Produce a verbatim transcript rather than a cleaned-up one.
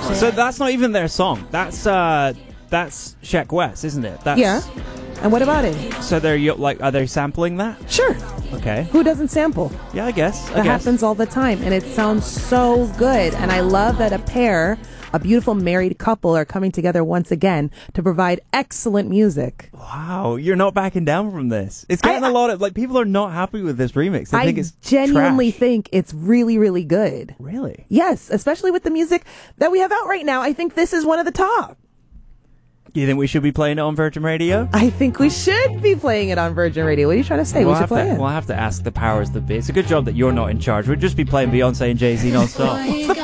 So that's not even their song. That's uh, that's Sheck West, isn't it? That's, yeah. And what about it? So they're yo- like, are they sampling that? Sure. Okay. Who doesn't sample? Yeah, I guess. I That guess. happens all the time, and it sounds so good. And I love that a pair, a beautiful married couple, are coming together once again to provide excellent music. Wow, you're not backing down from this. It's getting I- a lot of, like, people are not happy with this remix. They I think it's genuinely trash. think it's really, really good. Really? Yes, especially with the music that we have out right now. I think this is one of the top. Do you think we should be playing it on Virgin Radio? I think we should be playing it on Virgin Radio. What are you trying to say? We'll we should have, play to, it. we'll have to ask the powers that be. It's a good job that you're not in charge. We'd just be playing Beyonce and Jay-Z non-stop.